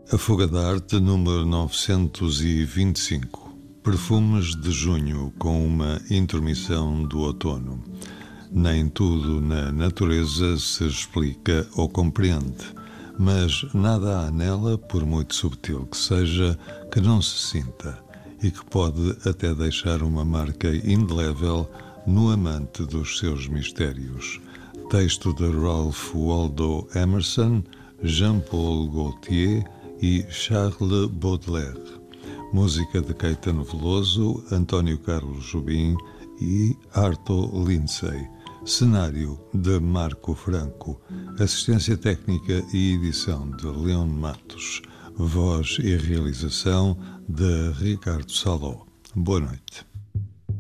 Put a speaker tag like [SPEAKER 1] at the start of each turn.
[SPEAKER 1] A Fuga da Arte, número 925. Perfumes de junho com uma intermissão do outono. Nem tudo na natureza se explica ou compreende, mas nada há nela, por muito subtil que seja, que não se sinta e que pode até deixar uma marca indelével no amante dos seus mistérios. Texto de Ralph Waldo Emerson, Jean-Paul Gaultier e Charles Baudelaire. Música de Caetano Veloso, António Carlos Jobim e Arto Lindsay. Cenário de Marco Franco. Assistência técnica e edição de Leon Matos. Voz e realização de Ricardo Saló. Boa noite.